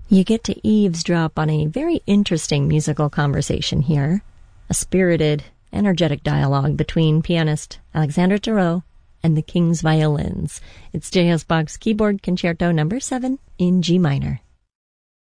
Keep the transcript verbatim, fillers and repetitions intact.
You get to eavesdrop on a very interesting musical conversation here, a spirited, energetic dialogue between pianist Alexandre Tarot and the King's Violins. It's J S. Bach's Keyboard Concerto number seven in G minor.